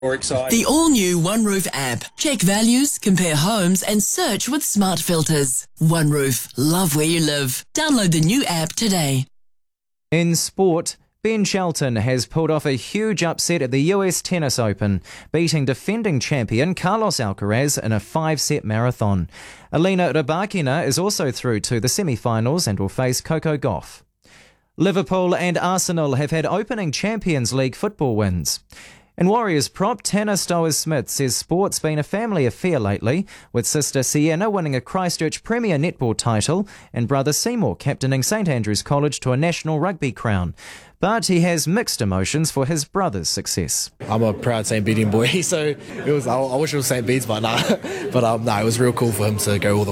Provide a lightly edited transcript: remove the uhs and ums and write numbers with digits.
More exciting. The all-new OneRoof app. Check values, compare homes and search with smart filters. OneRoof. Love where you live. Download the new app today. In sport, Ben Shelton has pulled off a huge upset at the US Tennis Open, beating defending champion Carlos Alcaraz in a 5-set marathon. Alina Rybakina is also through to the semi-finals and will face Coco Gauff. Liverpool and Arsenal have had opening Champions League football wins. And Warriors prop Tanner Stowers-Smith says sport's been a family affair lately, with sister Sienna winning a Christchurch Premier Netball title and brother Seymour captaining St Andrews College to a national rugby crown. But he has mixed emotions for his brother's success. I'm a proud St. Beating boy, so I wish it was St. Beats, but nah. But it was real cool for him to go all the